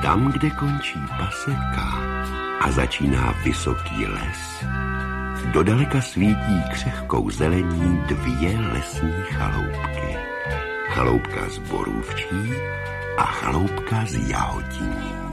Tam, kde končí paseka a začíná vysoký les, dodaleka svítí křehkou zelení 2 lesní chaloupky. Chaloupka z borůvčí a chaloupka z jahotiní.